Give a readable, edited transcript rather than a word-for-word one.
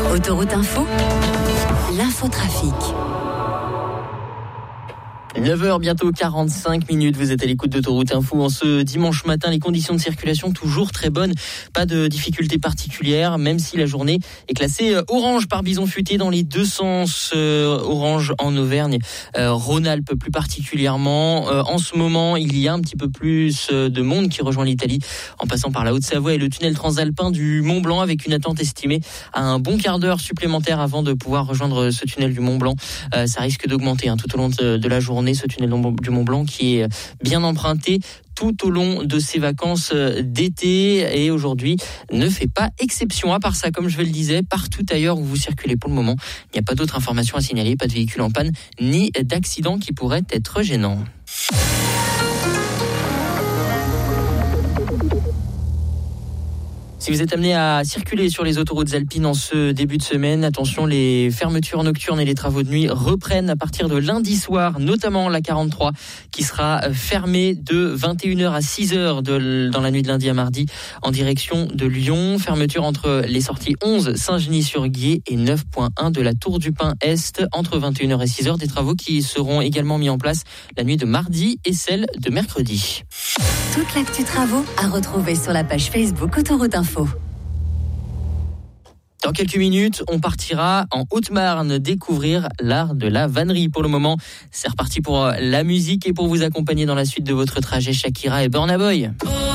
Autoroute Info, l'infotrafic. 9h, bientôt 45 minutes, vous êtes à l'écoute d'Autoroute Info. En ce dimanche matin, les conditions de circulation toujours très bonnes. Pas de difficultés particulières, même si la journée est classée orange par Bison Futé dans les deux sens. Orange en Auvergne, Rhône-Alpes plus particulièrement. En ce moment, il y a un petit peu plus de monde qui rejoint l'Italie en passant par la Haute-Savoie et le tunnel transalpin du Mont-Blanc, avec une attente estimée à un bon quart d'heure supplémentaire avant de pouvoir rejoindre ce tunnel du Mont-Blanc. Ça risque d'augmenter tout au long de la journée. Ce tunnel du Mont-Blanc qui est bien emprunté tout au long de ces vacances d'été, et aujourd'hui ne fait pas exception. À part ça, comme je le disais, partout ailleurs où vous circulez pour le moment, il n'y a pas d'autres informations à signaler, pas de véhicule en panne ni d'accident qui pourrait être gênant. Si vous êtes amené à circuler sur les autoroutes alpines en ce début de semaine, attention, les fermetures nocturnes et les travaux de nuit reprennent à partir de lundi soir, notamment la 43 qui sera fermée de 21h à 6h dans la nuit de lundi à mardi en direction de Lyon. Fermeture entre les sorties 11 Saint-Genis-sur-Guiers et 9.1 de la Tour du Pin Est entre 21h et 6h. Des travaux qui seront également mis en place la nuit de mardi et celle de mercredi. Toute l'actu travaux à retrouver sur la page Facebook Autoroute Info. Dans quelques minutes, on partira en Haute-Marne découvrir l'art de la vannerie. Pour le moment, c'est reparti pour la musique et pour vous accompagner dans la suite de votre trajet, Shakira et Burna Boy.